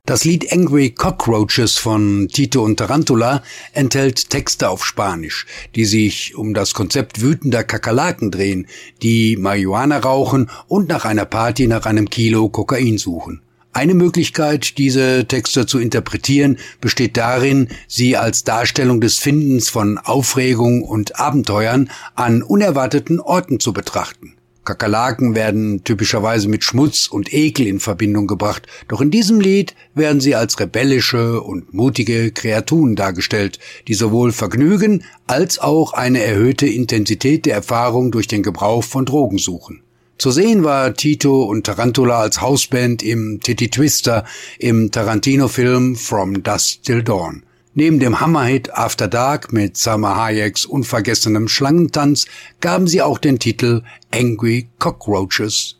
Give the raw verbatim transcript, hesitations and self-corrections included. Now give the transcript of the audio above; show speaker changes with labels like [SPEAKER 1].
[SPEAKER 1] Das Lied Angry Cockroaches von Tito und Tarantula enthält Texte auf Spanisch, die sich um das Konzept wütender Kakerlaken drehen, die Marihuana rauchen und nach einer Party nach einem Kilo Kokain suchen. Eine Möglichkeit, diese Texte zu interpretieren, besteht darin, sie als Darstellung des Findens von Aufregung und Abenteuern an unerwarteten Orten zu betrachten. Kakerlaken werden typischerweise mit Schmutz und Ekel in Verbindung gebracht, doch in diesem Lied werden sie als rebellische und mutige Kreaturen dargestellt, die sowohl Vergnügen als auch eine erhöhte Intensität der Erfahrung durch den Gebrauch von Drogen suchen. Zu sehen war Tito und Tarantula als Hausband im Titty Twister im Tarantino-Film From Dusk Till Dawn. Neben dem Hammerhit After Dark mit Salma Hayeks unvergessenem Schlangentanz gaben sie auch den Titel Angry Cockroaches